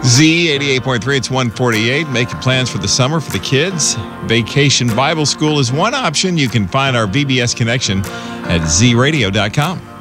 Z88.3, it's 148. Making plans for the summer for the kids. Vacation Bible School is one option. You can find our VBS connection at zradio.com.